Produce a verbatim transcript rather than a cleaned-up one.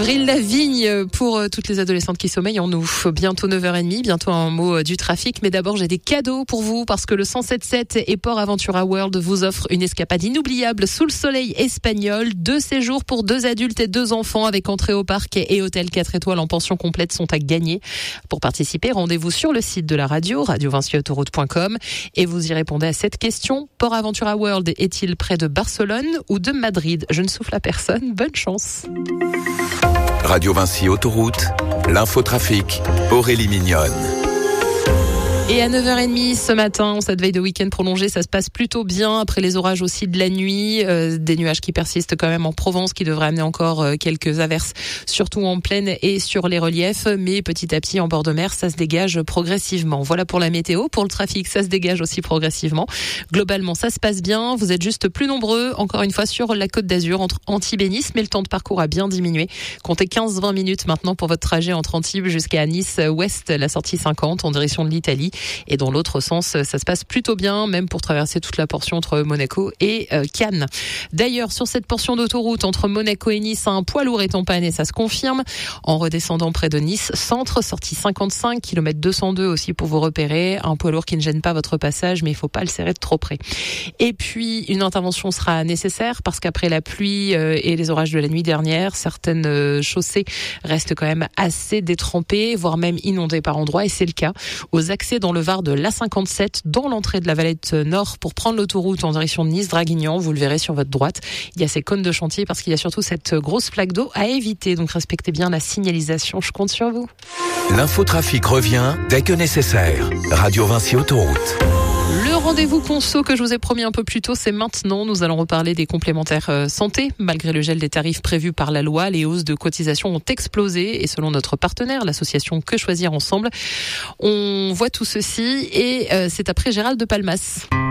Avril Lavigne pour toutes les adolescentes qui sommeillent en nous. Bientôt neuf heures trente, bientôt un mot du trafic. Mais d'abord, j'ai des cadeaux pour vous parce que le cent sept virgule sept et Port Aventura World vous offre une escapade inoubliable sous le soleil espagnol. Deux séjours pour deux adultes et deux enfants avec entrée au parc et hôtel quatre étoiles en pension complète sont à gagner. Pour participer, rendez-vous sur le site de la radio, radio vinci autoroute point com et vous y répondez à cette question. Port Aventura World est-il près de Barcelone ou de Madrid? Je ne souffle à personne. Bonne chance. Radio Vinci Autoroute, l'infotrafic, Aurélie Mignonne. Et à neuf heures trente ce matin, en cette veille de week-end prolongé, ça se passe plutôt bien après les orages aussi de la nuit. Euh, des nuages qui persistent quand même en Provence, qui devraient amener encore euh, quelques averses, surtout en plaine et sur les reliefs. Mais petit à petit, en bord de mer, ça se dégage progressivement. Voilà pour la météo. Pour le trafic, ça se dégage aussi progressivement. Globalement, ça se passe bien. Vous êtes juste plus nombreux, encore une fois, sur la Côte d'Azur, entre Antibes et Nice. Mais le temps de parcours a bien diminué. Comptez quinze à vingt minutes maintenant pour votre trajet entre Antibes jusqu'à Nice Ouest, la sortie cinquante, en direction de l'Italie. Et dans l'autre sens, ça se passe plutôt bien, même pour traverser toute la portion entre Monaco et euh, Cannes. D'ailleurs, sur cette portion d'autoroute entre Monaco et Nice, un poids lourd est en panne et ça se confirme. En redescendant près de Nice Centre, sortie cinquante-cinq, kilomètre deux cent deux aussi pour vous repérer. Un poids lourd qui ne gêne pas votre passage, mais il ne faut pas le serrer de trop près. Et puis, une intervention sera nécessaire parce qu'après la pluie euh, et les orages de la nuit dernière, certaines euh, chaussées restent quand même assez détrempées, voire même inondées par endroits. Et c'est le cas aux accès dans le Var de l'A cinquante-sept, dans l'entrée de la Valette Nord pour prendre l'autoroute en direction de Nice-Draguignan. Vous le verrez sur votre droite. Il y a ces cônes de chantier parce qu'il y a surtout cette grosse flaque d'eau à éviter. Donc respectez bien la signalisation. Je compte sur vous. L'infotrafic revient dès que nécessaire. Radio Vinci Autoroute. Le rendez-vous conso que je vous ai promis un peu plus tôt, c'est maintenant. Nous allons reparler des complémentaires euh, santé. Malgré le gel des tarifs prévus par la loi, les hausses de cotisations ont explosé. Et selon notre partenaire, l'association Que Choisir Ensemble, on voit tout ceci et euh, c'est après Gérald de Palmas.